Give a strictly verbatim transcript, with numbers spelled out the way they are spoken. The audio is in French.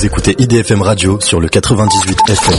écoutez I D F M Radio sur le quatre-vingt-dix-huit F M.